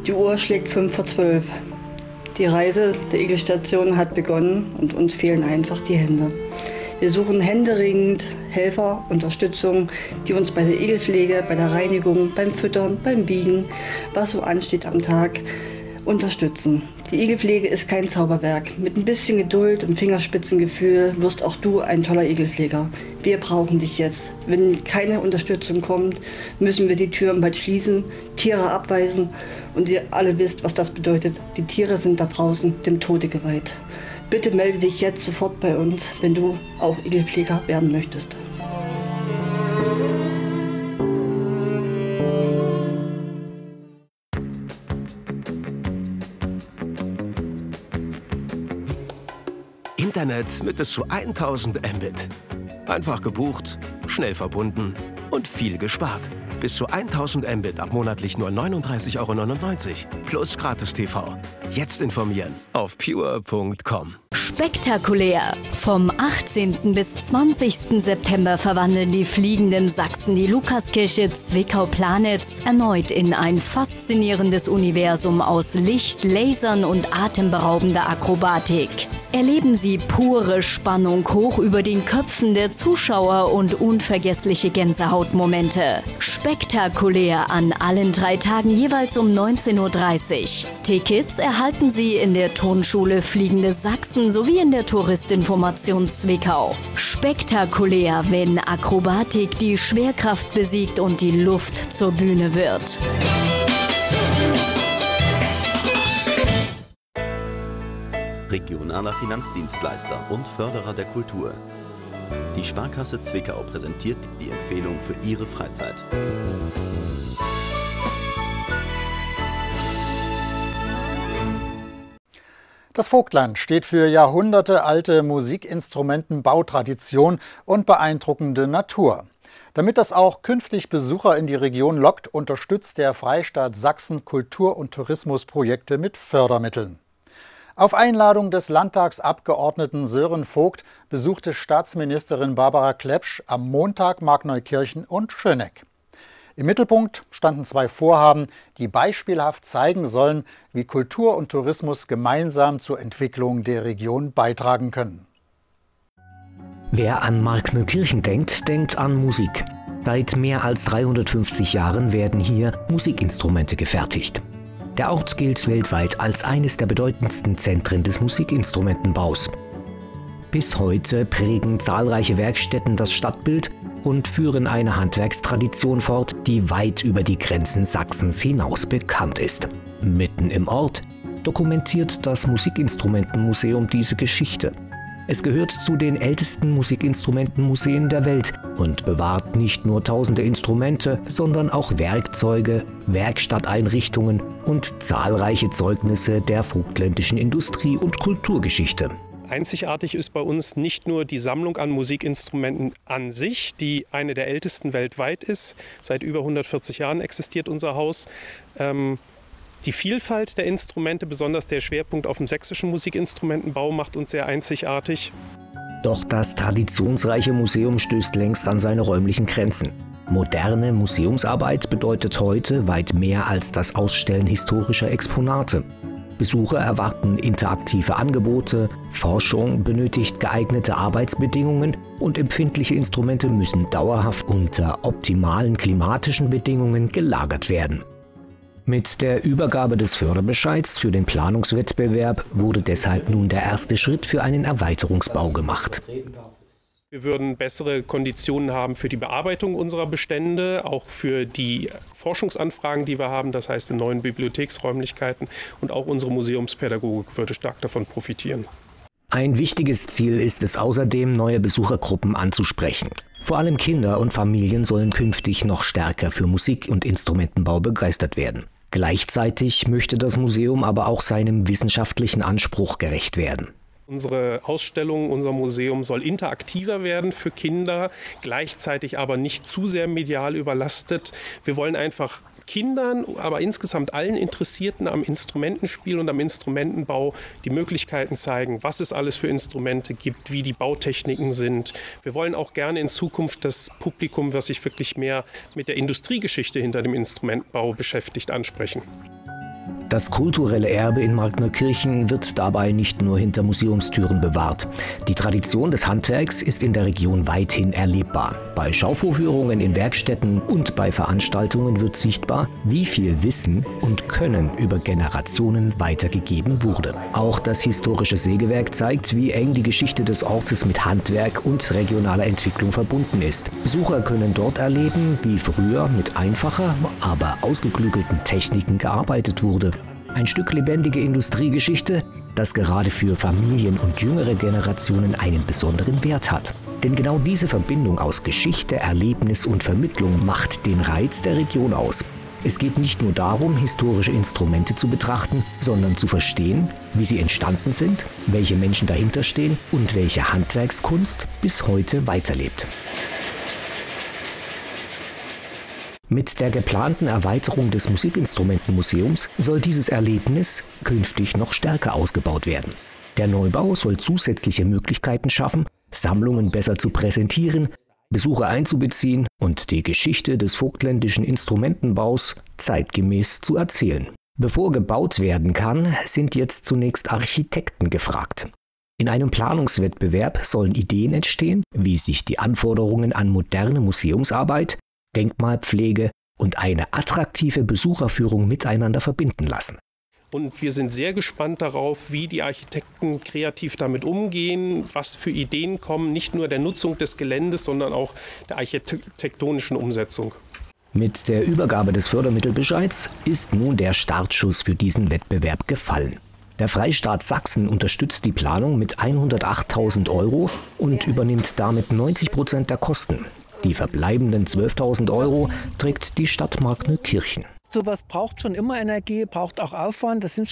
Die Uhr schlägt 11:55. Die Reise der Igelstation hat begonnen und uns fehlen einfach die Hände. Wir suchen händeringend Helfer, Unterstützung, die uns bei der Igelpflege, bei der Reinigung, beim Füttern, beim Wiegen, was so ansteht am Tag, unterstützen. Die Igelpflege ist kein Zauberwerk. Mit ein bisschen Geduld und Fingerspitzengefühl wirst auch du ein toller Igelpfleger. Wir brauchen dich jetzt. Wenn keine Unterstützung kommt, müssen wir die Türen bald schließen, Tiere abweisen und ihr alle wisst, was das bedeutet. Die Tiere sind da draußen dem Tode geweiht. Bitte melde dich jetzt sofort bei uns, wenn du auch Igelpfleger werden möchtest. Internet mit bis zu 1000 Mbit. Einfach gebucht, schnell verbunden und viel gespart. Bis zu 1000 Mbit ab monatlich nur 39,99 € plus Gratis-TV. Jetzt informieren auf pure.com. Spektakulär! Vom 18. bis 20. September verwandeln die fliegenden Sachsen die Lukaskirche Zwickau-Planitz erneut in ein faszinierendes Universum aus Licht, Lasern und atemberaubender Akrobatik. Erleben Sie pure Spannung hoch über den Köpfen der Zuschauer und unvergessliche Gänsehautmomente. Spektakulär an allen 3 Tagen jeweils um 19:30 Uhr. Tickets erhalten Sie in der Turnschule Fliegende Sachsen sowie in der Touristinformation Zwickau. Spektakulär, wenn Akrobatik die Schwerkraft besiegt und die Luft zur Bühne wird. Regionaler Finanzdienstleister und Förderer der Kultur. Die Sparkasse Zwickau präsentiert die Empfehlung für Ihre Freizeit. Das Vogtland steht für jahrhundertealte Musikinstrumentenbautradition und beeindruckende Natur. Damit das auch künftig Besucher in die Region lockt, unterstützt der Freistaat Sachsen Kultur- und Tourismusprojekte mit Fördermitteln. Auf Einladung des Landtagsabgeordneten Sören Vogt besuchte Staatsministerin Barbara Klepsch am Montag Markneukirchen und Schöneck. Im Mittelpunkt standen 2 Vorhaben, die beispielhaft zeigen sollen, wie Kultur und Tourismus gemeinsam zur Entwicklung der Region beitragen können. Wer an Markneukirchen denkt, denkt an Musik. Seit mehr als 350 Jahren werden hier Musikinstrumente gefertigt. Der Ort gilt weltweit als eines der bedeutendsten Zentren des Musikinstrumentenbaus. Bis heute prägen zahlreiche Werkstätten das Stadtbild und führen eine Handwerkstradition fort, die weit über die Grenzen Sachsens hinaus bekannt ist. Mitten im Ort dokumentiert das Musikinstrumentenmuseum diese Geschichte. Es gehört zu den ältesten Musikinstrumentenmuseen der Welt und bewahrt nicht nur tausende Instrumente, sondern auch Werkzeuge, Werkstatteinrichtungen und zahlreiche Zeugnisse der vogtländischen Industrie- und Kulturgeschichte. Einzigartig ist bei uns nicht nur die Sammlung an Musikinstrumenten an sich, die eine der ältesten weltweit ist. Seit über 140 Jahren existiert unser Haus. Die Vielfalt der Instrumente, besonders der Schwerpunkt auf dem sächsischen Musikinstrumentenbau, macht uns sehr einzigartig. Doch das traditionsreiche Museum stößt längst an seine räumlichen Grenzen. Moderne Museumsarbeit bedeutet heute weit mehr als das Ausstellen historischer Exponate. Besucher erwarten interaktive Angebote, Forschung benötigt geeignete Arbeitsbedingungen und empfindliche Instrumente müssen dauerhaft unter optimalen klimatischen Bedingungen gelagert werden. Mit der Übergabe des Förderbescheids für den Planungswettbewerb wurde deshalb nun der erste Schritt für einen Erweiterungsbau gemacht. Wir würden bessere Konditionen haben für die Bearbeitung unserer Bestände, auch für die Forschungsanfragen, die wir haben, das heißt in neuen Bibliotheksräumlichkeiten, und auch unsere Museumspädagogik würde stark davon profitieren. Ein wichtiges Ziel ist es außerdem, neue Besuchergruppen anzusprechen. Vor allem Kinder und Familien sollen künftig noch stärker für Musik- und Instrumentenbau begeistert werden. Gleichzeitig möchte das Museum aber auch seinem wissenschaftlichen Anspruch gerecht werden. Unsere Ausstellung, unser Museum soll interaktiver werden für Kinder, gleichzeitig aber nicht zu sehr medial überlastet. Wir wollen einfach Kindern, aber insgesamt allen Interessierten am Instrumentenspiel und am Instrumentenbau die Möglichkeiten zeigen, was es alles für Instrumente gibt, wie die Bautechniken sind. Wir wollen auch gerne in Zukunft das Publikum, was sich wirklich mehr mit der Industriegeschichte hinter dem Instrumentenbau beschäftigt, ansprechen. Das kulturelle Erbe in Markneukirchen wird dabei nicht nur hinter Museumstüren bewahrt. Die Tradition des Handwerks ist in der Region weithin erlebbar. Bei Schauvorführungen in Werkstätten und bei Veranstaltungen wird sichtbar, wie viel Wissen und Können über Generationen weitergegeben wurde. Auch das historische Sägewerk zeigt, wie eng die Geschichte des Ortes mit Handwerk und regionaler Entwicklung verbunden ist. Besucher können dort erleben, wie früher mit einfacher, aber ausgeklügelten Techniken gearbeitet wurde. Ein Stück lebendige Industriegeschichte, das gerade für Familien und jüngere Generationen einen besonderen Wert hat. Denn genau diese Verbindung aus Geschichte, Erlebnis und Vermittlung macht den Reiz der Region aus. Es geht nicht nur darum, historische Instrumente zu betrachten, sondern zu verstehen, wie sie entstanden sind, welche Menschen dahinter stehen und welche Handwerkskunst bis heute weiterlebt. Mit der geplanten Erweiterung des Musikinstrumentenmuseums soll dieses Erlebnis künftig noch stärker ausgebaut werden. Der Neubau soll zusätzliche Möglichkeiten schaffen, Sammlungen besser zu präsentieren, Besucher einzubeziehen und die Geschichte des vogtländischen Instrumentenbaus zeitgemäß zu erzählen. Bevor gebaut werden kann, sind jetzt zunächst Architekten gefragt. In einem Planungswettbewerb sollen Ideen entstehen, wie sich die Anforderungen an moderne Museumsarbeit, Denkmalpflege und eine attraktive Besucherführung miteinander verbinden lassen. Und wir sind sehr gespannt darauf, wie die Architekten kreativ damit umgehen, was für Ideen kommen, nicht nur der Nutzung des Geländes, sondern auch der architektonischen Umsetzung. Mit der Übergabe des Fördermittelbescheids ist nun der Startschuss für diesen Wettbewerb gefallen. Der Freistaat Sachsen unterstützt die Planung mit 108.000 € und übernimmt damit 90% der Kosten. Die verbleibenden 12.000 € trägt die Stadt Markneukirchen. Sowas braucht schon immer Energie, braucht auch Aufwand. Das sind